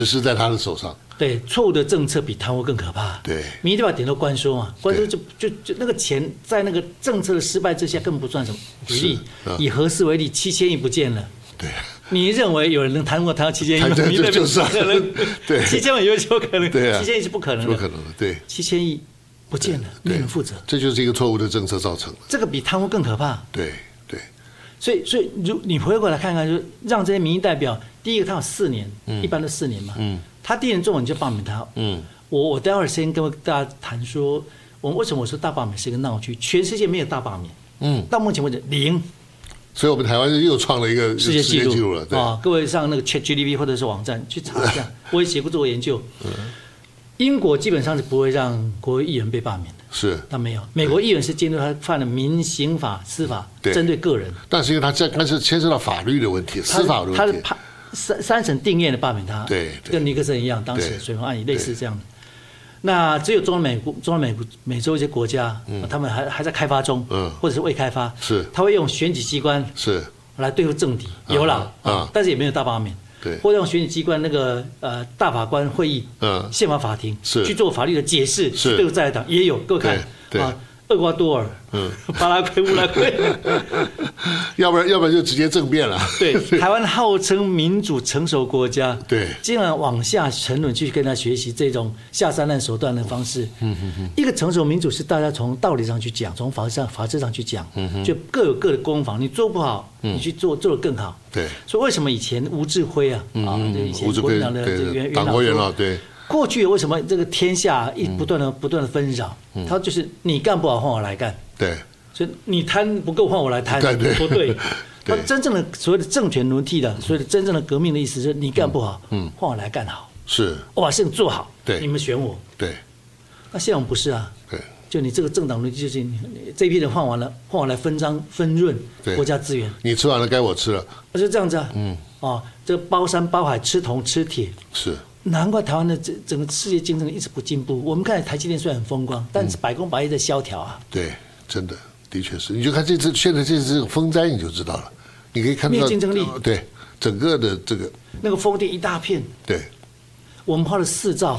是在他的手上。 对，错误的政策比贪污更可怕。 对， 民意代表点头关说嘛，关说就那个钱在那个政策的失败之下根本不算什么。举例，以核四为例，7000亿不见了。 对。 你认为有人能贪污到7000亿吗？ 这就是不可能。 对 ，7000万有不可能。 对啊， 7000亿是不可能的。 不可能的，对。 7000亿不见了，没人负责。 这就是一个错误的政策造成的。 这个比贪污更可怕。 对。 所以，如你回过来看看，就让这些民意代表，第一个他有4年，一般都4年嘛。他第一年中你就罢免他。我待会儿先跟大家谈说，我们为什么我说大罢免是一个闹剧？全世界没有大罢免。到目前为止0。 所以我们台湾又创了一个世界纪录了。对啊， 各位上那个 ChatGPT 或者是网站去查一下，我也写过这个研究。英国基本上是不会让国会议员被罢免的。 是， 他没有。美国议员是监督他犯了民刑法、司法，针对个人。 但是因为他那是牵涉到法律的问题、司法的问题。 他是三审定谳的罢免他， 对， 跟尼克森一样，当时水门案也类似这样的。那只有中南美洲一些国家，他们还在开发中，或者是未开发， 是， 他会用选举机关来对付政敌，有啦，但是也没有大罢免。 对， 或者用选举机关那个大法官会议、宪法法庭去做法律的解释，对付在野党也有。各位看啊，厄瓜多尔、巴拉圭、乌拉圭， 要不然就直接政变了。 对，台湾号称民主成熟国家， 对， 竟然往下沉沦去跟他学习这种下三滥手段的方式。一个成熟民主是大家从道理上去讲，从法治上去讲，就各有各的攻防。你做不好，你去做得更好。 对， 所以为什么以前吴志辉啊，以前国民党的党国元老，对， 过去为什么这个天下不断的纷扰？他就是你干不好换我来干。 对， 所以你贪不够换我来贪，不对。他真正的所谓的政权轮替的，所谓的真正的革命的意思是你干不好，换我来干好。 是， 我把事情做好， 对， 你们选我。 对， 那现在我们不是啊。 对。 就你这个政党轮替，就是这批人换完了，换我来分润国家资源。 你吃完了，该我吃了。 就这样子啊。这包山包海，吃铜吃铁。是。难怪台湾的整个世界竞争力一直不进步。我们看台积电虽然很风光，但是百工百业在萧条啊。 对，真的，的确是。你就看现在这次风灾，你就知道了。你可以看到没有竞争力。 对，整个的这个那个风电一大片。 对。 我们花了4兆。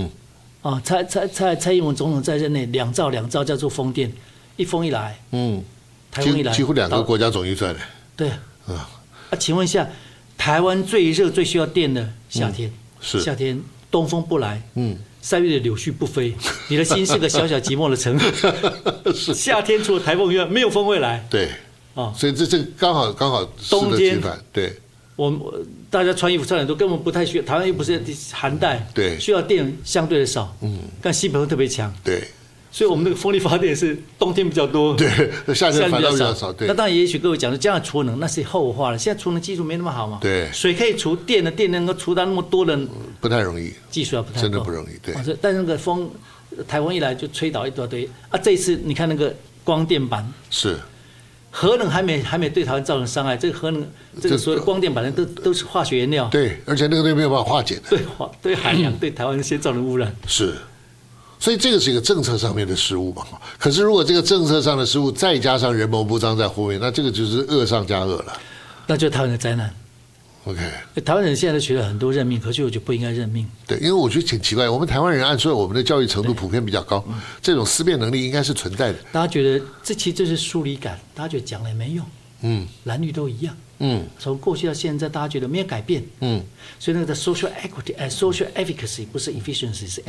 蔡英文总统在任内2兆叫做风电，一风一来，台风一来， 几乎2个国家总预算的。 对。请问一下，台湾最热最需要电的夏天。 是夏天，东风不来，3月的柳絮不飞，你的心是个小小寂寞的城。夏天除了台风以外，没有风会来。 对，所以这刚好冬天对， 大家穿衣服穿很多，根本不太需要。台湾又不是寒带， 对， 需要电相对的少。但西北风特别强。 对。 所以我们那个风力发电是冬天比较多， 对，夏天反倒比较少。对， 那当然，也许各位讲的这样储能那是后话了。现在储能技术没那么好嘛。 对， 水可以储，电能够储到那么多的， 不太容易， 技术不太够， 真的不容易。对， 但那个风，台风一来就吹倒一大堆啊！这一次你看那个光电板是。 核能还没对台湾造成伤害，这个核能这个所有的光电板的都是化学原料。 对，而且那个东西没有办法化解的。 对海洋对台湾先造成污染。 是。所以这个是一个政策上面的失误嘛。可是如果这个政策上的失误再加上人谋不臧在后面，那这个就是恶上加恶了。 那就是台湾的灾难。 OK， 台湾人现在都学了很多认命，可是我觉得不应该认命。 对，因为我觉得挺奇怪，我们台湾人按说我们的教育程度普遍比较高，这种思辨能力应该是存在的。 大家觉得这其实就是疏离感，大家觉得讲了也没用。蓝绿都一样。从过去到现在，大家觉得没有改变。所以那个 social equity、social efficacy 不是 efficiency， 是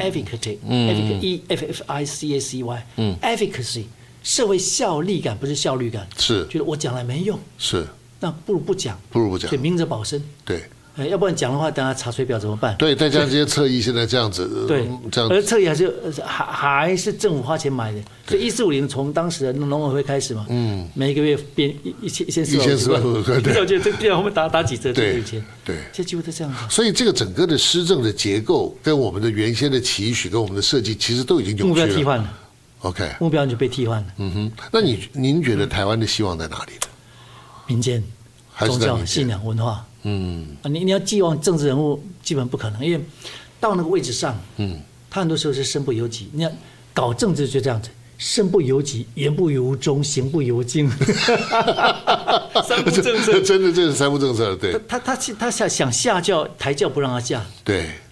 efficacy，efficacy，efficacy，efficacy， 社会效力感不是效率感。 是， 觉得我讲了没用。 是， 那不如不讲。所以明哲保身。 对。 要不然讲的话，大家查水表怎么办？ 对，再加上这些侧翼现在这样子， 对， 这样， 而侧翼还是政府花钱买的，所以1450从当时的农委会开始嘛，每个月编1400万，我觉得这电后面打几折就有钱， 对， 这几乎都这样子。 所以这个整个的施政的结构跟我们的原先的期许跟我们的设计，其实都已经扭曲了， 目标替换了。 OK， 目标就被替换了。 那您觉得台湾的希望在哪里呢？ 民间、宗教、信仰、文化。你要寄望政治人物，基本不可能，因为到那个位置上，他很多时候是身不由己。你要搞政治就这样子， 身不由己，言不由衷，行不由径，三不政策， 真的这是三不政策，对。 他想下轿抬轿不让他下， 对。